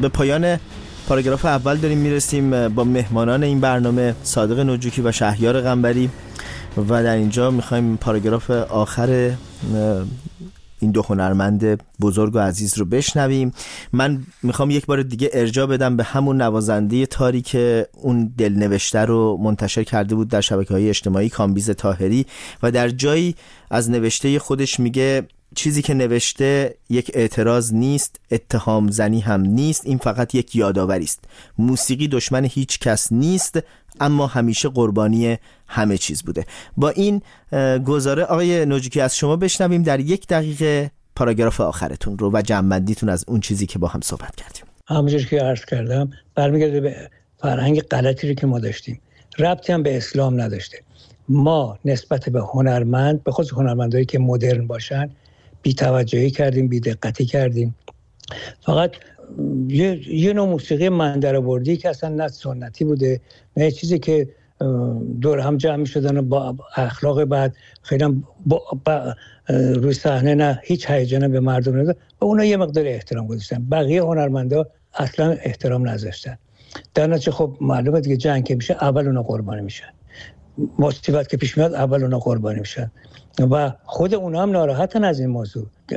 به پایان پاراگراف اول داریم میرسیم با مهمانان این برنامه صادق نجوکی و شهریار قنبری و در اینجا میخوایم پاراگراف آخر این دو هنرمند بزرگ و عزیز رو بشنویم. من میخوام یک بار دیگه ارجاع بدم به همون نوازنده تاری که اون دلنوشته رو منتشر کرده بود در شبکه‌های اجتماعی، کامبیز طاهری، و در جایی از نوشته خودش میگه چیزی که نوشته یک اعتراض نیست، اتهام زنی هم نیست، این فقط یک یادآوری است. موسیقی دشمن هیچ کس نیست، اما همیشه قربانی همه چیز بوده. با این گزاره آقای نجوکی از شما بشنویم در 1 دقیقه پاراگراف آخرتون رو و جمع‌بندیتون از اون چیزی که با هم صحبت کردیم. همونجوری که عرض کردم برمیگرده به فرهنگ غلطی رو که ما داشتیم، ربطی هم به اسلام نداشته. ما نسبت به هنرمند، به خصوص هنرمندایی که مدرن باشن، بی‌توجهی کردیم، بی‌دقتی کردیم. فقط یه نوع موسیقی مندرآوردی که اصلا نه سنتی بوده، نه چیزی که دور هم جمع می‌شدن با اخلاق بعد خیلی روی صحنه نه هیچ هیجانی به مردم نداشت و اونا یه مقدار احترام گذاشتن. بقیه هنرمندا اصلا احترام نذاشتن. در نتیجه خب معلومه دیگه جنگ که میشه اول اونا قربانی میشن، مصیبت که پیش میاد اول اونا قربانی میشن و خود اونا هم ناراحتن از این موضوع.